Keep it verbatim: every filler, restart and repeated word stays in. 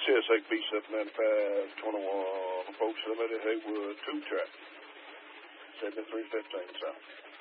C S A B seven ninety-five twenty-one approach limited Haywood two track seventy-three fifteen south.